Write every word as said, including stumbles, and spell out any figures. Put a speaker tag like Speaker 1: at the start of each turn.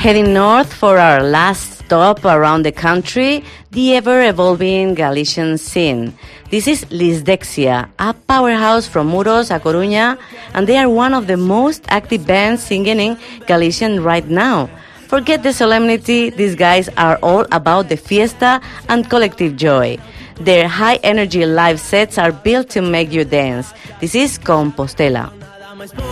Speaker 1: Heading north for our last stop around the country, the ever-evolving Galician scene. This is Lisdexia, a powerhouse from Muros, A Coruña, and they are one of the most active bands singing in Galician right now. Forget the solemnity, these guys are all about the fiesta and collective joy. Their high-energy live sets are built to make you dance. This is Compostela.